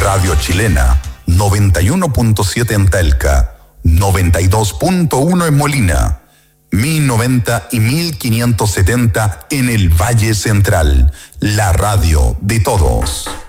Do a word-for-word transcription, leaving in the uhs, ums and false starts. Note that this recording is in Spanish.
Radio Chilena, noventa y uno punto siete en Talca, noventa y dos punto uno en Molina, mil noventa y mil quinientos setenta en el Valle Central, la radio de todos.